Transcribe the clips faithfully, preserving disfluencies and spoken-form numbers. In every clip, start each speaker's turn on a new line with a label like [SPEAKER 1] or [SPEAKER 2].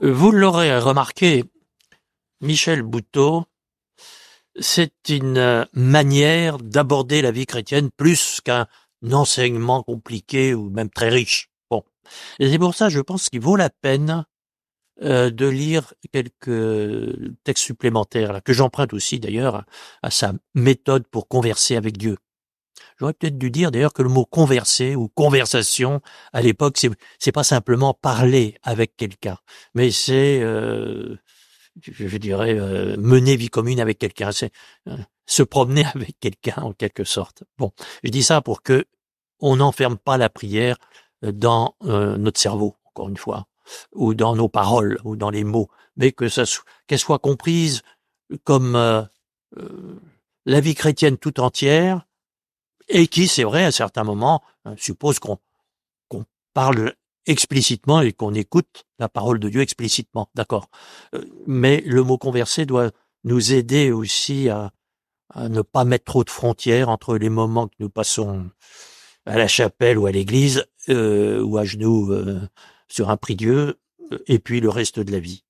[SPEAKER 1] Vous l'aurez remarqué, Michel Bouteau, c'est une manière d'aborder la vie chrétienne plus qu'un enseignement compliqué ou même très riche. Bon. Et c'est pour ça, je pense qu'il vaut la peine euh, de lire quelques textes supplémentaires, là, que j'emprunte aussi d'ailleurs à, à sa méthode pour converser avec Dieu. J'aurais peut-être dû dire d'ailleurs que le mot converser ou conversation à l'époque, c'est c'est pas simplement parler avec quelqu'un, mais c'est euh, je dirais euh, mener vie commune avec quelqu'un, c'est euh, se promener avec quelqu'un en quelque sorte. Bon, je dis ça pour que on n'enferme pas la prière dans euh, notre cerveau, encore une fois, ou dans nos paroles, ou dans les mots, mais que ça so- qu'elle soit comprise comme euh, euh, la vie chrétienne tout entière, et qui, c'est vrai, à certains moments, euh, suppose qu'on qu'on parle explicitement et qu'on écoute la parole de Dieu explicitement, d'accord. Euh, mais le mot converser doit nous aider aussi à, à ne pas mettre trop de frontières entre les moments que nous passons à la chapelle ou à l'église, euh, ou à genoux euh, sur un prie-dieu, et puis le reste de la vie.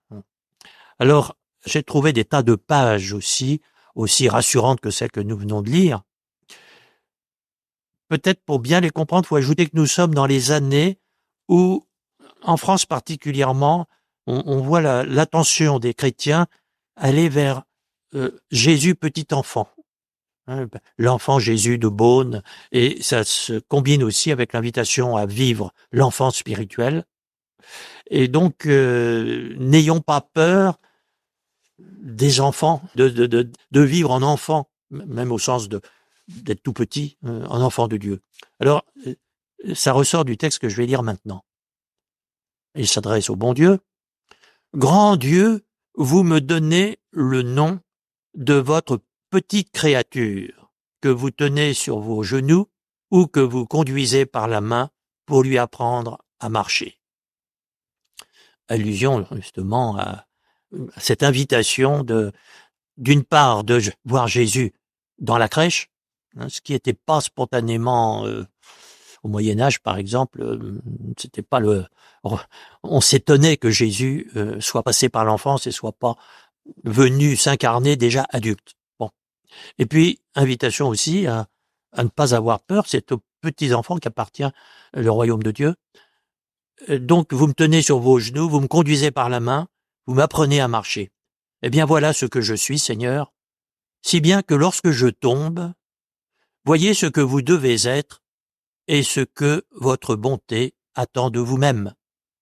[SPEAKER 1] Alors, j'ai trouvé des tas de pages aussi, aussi rassurantes que celles que nous venons de lire. Peut-être pour bien les comprendre, il faut ajouter que nous sommes dans les années où, en France particulièrement, on, on voit la, l'attention des chrétiens aller vers euh, Jésus petit enfant, hein, l'enfant Jésus de Beaune, et ça se combine aussi avec l'invitation à vivre l'enfant spirituel. Et donc, euh, n'ayons pas peur des enfants, de, de, de, de vivre en enfant, même au sens de d'être tout petit, euh, en enfant de Dieu. Alors, euh, ça ressort du texte que je vais lire maintenant. Il s'adresse au bon Dieu. Grand Dieu, vous me donnez le nom de votre petite créature que vous tenez sur vos genoux ou que vous conduisez par la main pour lui apprendre à marcher. Allusion justement à, à cette invitation de, d'une part, de voir Jésus dans la crèche, hein, ce qui n'était pas spontanément euh, au Moyen Âge, par exemple, euh, c'était pas le. On s'étonnait que Jésus euh, soit passé par l'enfance et soit pas venu s'incarner déjà adulte. Bon. Et puis invitation aussi à, à ne pas avoir peur. C'est aux petits enfants qu'appartient le royaume de Dieu. Donc vous me tenez sur vos genoux, vous me conduisez par la main, vous m'apprenez à marcher. Eh bien voilà ce que je suis, Seigneur, si bien que lorsque je tombe, voyez ce que vous devez être et ce que votre bonté attend de vous-même.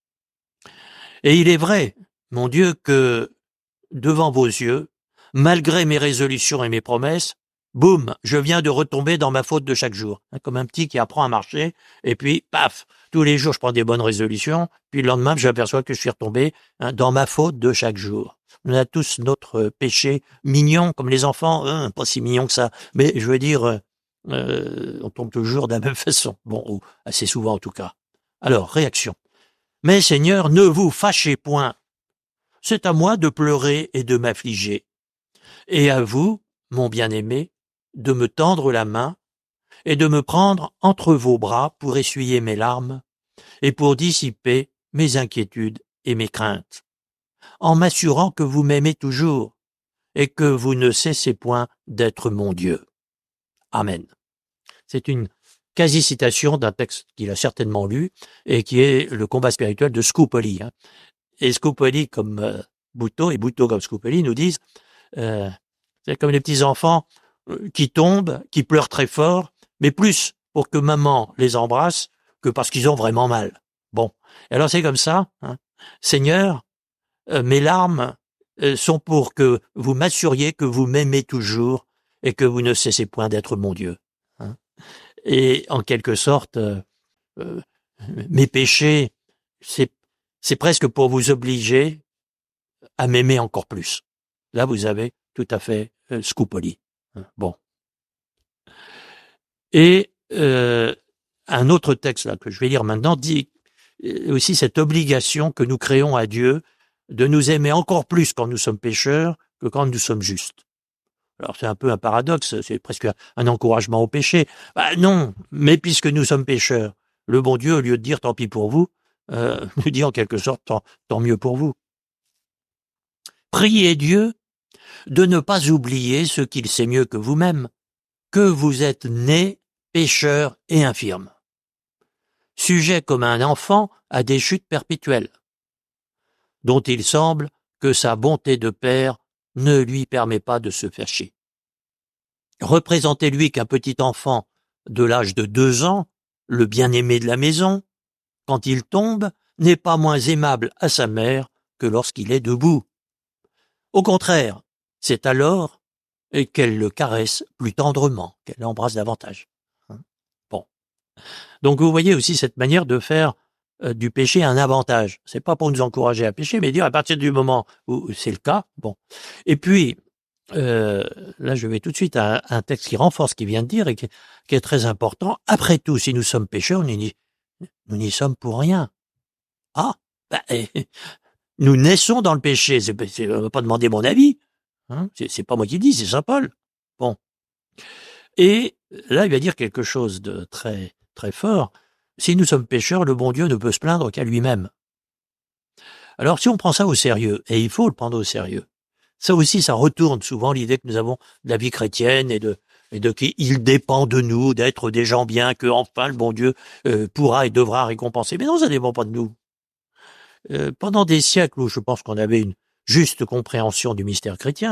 [SPEAKER 1] Et il est vrai, mon Dieu, que devant vos yeux, malgré mes résolutions et mes promesses, boum, je viens de retomber dans ma faute de chaque jour. Comme un petit qui apprend à marcher, et puis, paf, tous les jours je prends des bonnes résolutions, puis le lendemain j'aperçois que je suis retombé hein, dans ma faute de chaque jour. On a tous notre péché mignon, comme les enfants, hein, pas si mignon que ça, mais je veux dire, euh, on tombe toujours de la même façon. Bon, ou assez souvent en tout cas. Alors, réaction. Mais Seigneur, ne vous fâchez point. C'est à moi de pleurer et de m'affliger. Et à vous, mon bien-aimé, de me tendre la main et de me prendre entre vos bras pour essuyer mes larmes et pour dissiper mes inquiétudes et mes craintes, en m'assurant que vous m'aimez toujours et que vous ne cessez point d'être mon Dieu. Amen. C'est une quasi-citation d'un texte qu'il a certainement lu et qui est le combat spirituel de Scupoli. Hein. Et Scupoli comme euh, Bouteau et Bouteau comme Scupoli nous disent euh, c'est comme les petits enfants euh, qui tombent, qui pleurent très fort, mais plus pour que maman les embrasse que parce qu'ils ont vraiment mal. Bon, et alors c'est comme ça, hein. Seigneur, euh, mes larmes euh, sont pour que vous m'assuriez que vous m'aimez toujours et que vous ne cessez point d'être mon Dieu. Hein. Et en quelque sorte, euh, euh, mes péchés, c'est c'est presque pour vous obliger à m'aimer encore plus. Là, vous avez tout à fait euh, Scupoli. Bon. Et euh, un autre texte là que je vais lire maintenant dit aussi cette obligation que nous créons à Dieu de nous aimer encore plus quand nous sommes pécheurs que quand nous sommes justes. Alors c'est un peu un paradoxe, c'est presque un encouragement au péché. Bah non, mais puisque nous sommes pécheurs, le bon Dieu, au lieu de dire tant pis pour vous, euh, nous dit en quelque sorte tant, tant mieux pour vous. Priez Dieu de ne pas oublier ce qu'il sait mieux que vous-même, que vous êtes né pécheur et infirme, sujet comme un enfant à des chutes perpétuelles, dont il semble que sa bonté de père ne lui permet pas de se faire chier. Représentez-lui qu'un petit enfant de l'âge de deux ans, le bien-aimé de la maison, quand il tombe, n'est pas moins aimable à sa mère que lorsqu'il est debout. Au contraire, c'est alors qu'elle le caresse plus tendrement, qu'elle l'embrasse davantage. Bon. Donc vous voyez aussi cette manière de faire euh, du péché un avantage. C'est pas pour nous encourager à pécher, mais dire à partir du moment où c'est le cas, bon. Et puis, euh, là je vais tout de suite à un texte qui renforce ce qu'il vient de dire et qui, qui est très important. Après tout, si nous sommes pécheurs, nous n'y, nous n'y sommes pour rien. Ah, bah, nous naissons dans le péché. C'est, c'est, on va pas demander mon avis. Hein, c'est, c'est pas moi qui le dis, c'est saint Paul. Bon. Et là, il va dire quelque chose de très, très fort. Si nous sommes pécheurs, le bon Dieu ne peut se plaindre qu'à lui-même. Alors, si on prend ça au sérieux, et il faut le prendre au sérieux, ça aussi, ça retourne souvent l'idée que nous avons de la vie chrétienne et de, et de qu'il dépend de nous d'être des gens bien, que enfin le bon Dieu euh, pourra et devra récompenser. Mais non, ça dépend pas de nous. Euh, pendant des siècles où je pense qu'on avait une juste compréhension du mystère chrétien,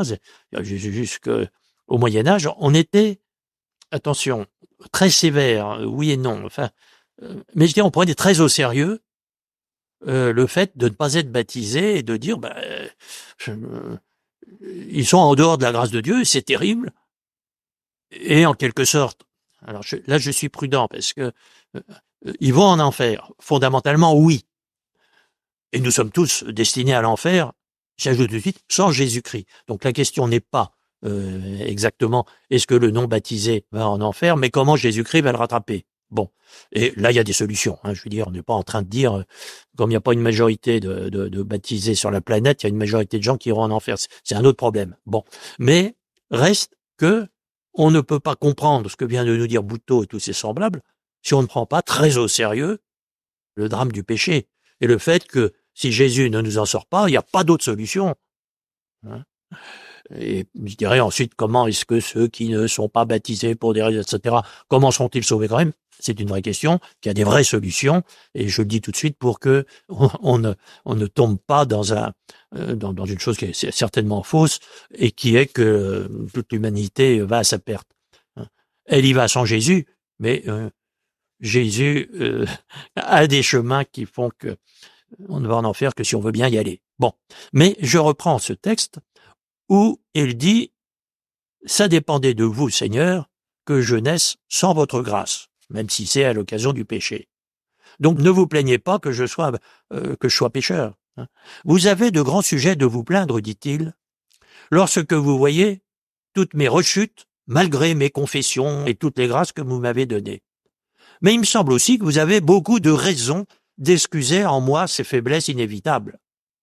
[SPEAKER 1] jusqu'au Moyen-Âge, on était, attention, très sévère, oui et non, enfin, euh, mais je dirais, on prenait très au sérieux euh, le fait de ne pas être baptisé et de dire, bah, euh, je, euh, ils sont en dehors de la grâce de Dieu, c'est terrible, et en quelque sorte, alors je, là je suis prudent parce que euh, ils vont en enfer, fondamentalement oui, et nous sommes tous destinés à l'enfer, j'ajoute tout de suite, sans Jésus-Christ. Donc la question n'est pas euh, exactement est-ce que le non-baptisé va en enfer, mais comment Jésus-Christ va le rattraper. Bon, et là il y a des solutions. Hein, je veux dire, on n'est pas en train de dire, comme il n'y a pas une majorité de, de, de baptisés sur la planète, il y a une majorité de gens qui iront en enfer. C'est un autre problème. Bon, mais reste que on ne peut pas comprendre ce que vient de nous dire Bouteau et tous ses semblables si on ne prend pas très au sérieux le drame du péché et le fait que si Jésus ne nous en sort pas, il n'y a pas d'autre solution. Hein, et je dirais ensuite, comment est-ce que ceux qui ne sont pas baptisés pour des raisons, et cetera, comment sont-ils sauvés quand même? C'est une vraie question, qu'il y a des vraies solutions, et je le dis tout de suite pour que on, on ne, on ne tombe pas dans un, euh, dans, dans une chose qui est certainement fausse, et qui est que toute l'humanité va à sa perte. Elle y va sans Jésus, mais euh, Jésus euh, a des chemins qui font que on ne va en enfer que si on veut bien y aller. Bon, mais je reprends ce texte où il dit « Ça dépendait de vous, Seigneur, que je naisse sans votre grâce, même si c'est à l'occasion du péché. Donc ne vous plaignez pas que je sois, euh, que je sois pécheur. Hein. Vous avez de grands sujets de vous plaindre, dit-il, lorsque vous voyez toutes mes rechutes, malgré mes confessions et toutes les grâces que vous m'avez données. Mais il me semble aussi que vous avez beaucoup de raisons d'excuser en moi ces faiblesses inévitables.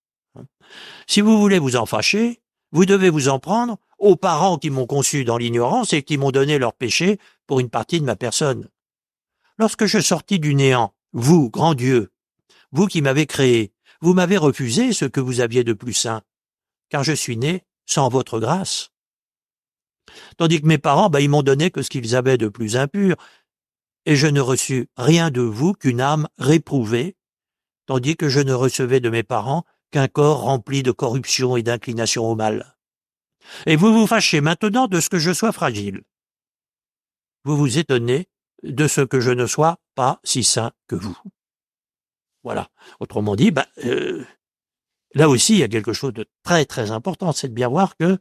[SPEAKER 1] Si vous voulez vous en fâcher, vous devez vous en prendre aux parents qui m'ont conçu dans l'ignorance et qui m'ont donné leur péché pour une partie de ma personne. Lorsque je sortis du néant, vous, grand Dieu, vous qui m'avez créé, vous m'avez refusé ce que vous aviez de plus saint, car je suis né sans votre grâce. Tandis que mes parents, ben, ils m'ont donné que ce qu'ils avaient de plus impur, et je ne reçus rien de vous qu'une âme réprouvée, tandis que je ne recevais de mes parents qu'un corps rempli de corruption et d'inclination au mal. Et vous vous fâchez maintenant de ce que je sois fragile. Vous vous étonnez de ce que je ne sois pas si saint que vous. Voilà. Autrement dit, ben, euh, là aussi, il y a quelque chose de très très important, c'est de bien voir que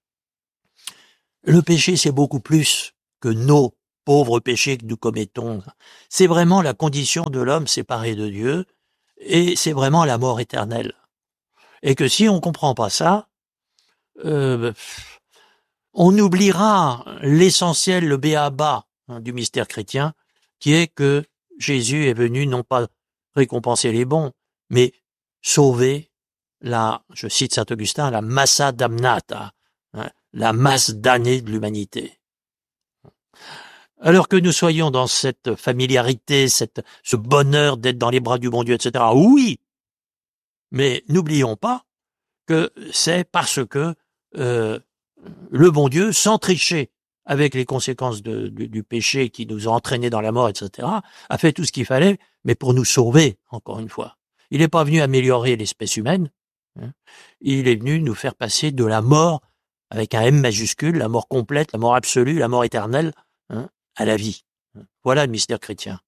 [SPEAKER 1] le péché, c'est beaucoup plus que nos pauvres péchés que nous commettons. C'est vraiment la condition de l'homme séparé de Dieu, et c'est vraiment la mort éternelle. Et que si on comprend pas ça, euh, on oubliera l'essentiel, le béaba hein, du mystère chrétien, qui est que Jésus est venu non pas récompenser les bons, mais sauver la, je cite saint Augustin, la massa damnata, hein, la masse damnée de l'humanité. Alors que nous soyons dans cette familiarité, cette, ce bonheur d'être dans les bras du bon Dieu, et cetera. Oui, mais n'oublions pas que c'est parce que euh, le bon Dieu, sans tricher avec les conséquences de, de, du péché qui nous a entraînés dans la mort, et cetera, a fait tout ce qu'il fallait, mais pour nous sauver, encore une fois. Il n'est pas venu améliorer l'espèce humaine, hein. Il est venu nous faire passer de la mort, avec un M majuscule, la mort complète, la mort absolue, la mort éternelle, hein, à la vie. Voilà le mystère chrétien.